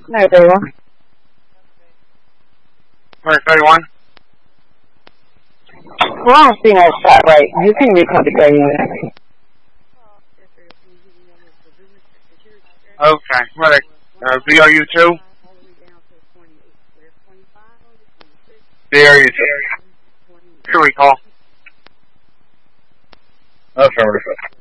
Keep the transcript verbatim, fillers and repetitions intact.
nine thirty-one. nine thirty-one? Well, I don't see no shot right. You can recall the gray unit. Okay, what, uh, B R U two? B R U two. Here we call. Affirmative.